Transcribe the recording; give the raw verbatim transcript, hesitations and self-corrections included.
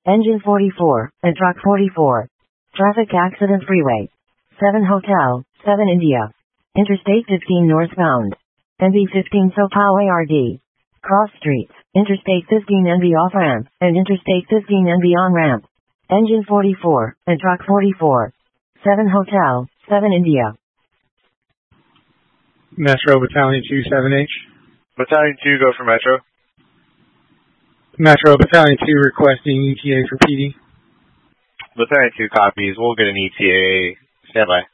Engine forty-four, and truck forty-four. Traffic accident freeway. seven Hotel, seven India. Interstate fifteen northbound. N B fifteen Sopao A R D. Cross streets, Interstate fifteen N B off-ramp, and Interstate fifteen N B on-ramp. Engine forty-four, and truck forty-four. seven Hotel, seven India. Metro Battalion two seven H. Battalion two, go for Metro. Metro Battalion two requesting E T A for P D. Battalion two copies. We'll get an E T A. Stand by.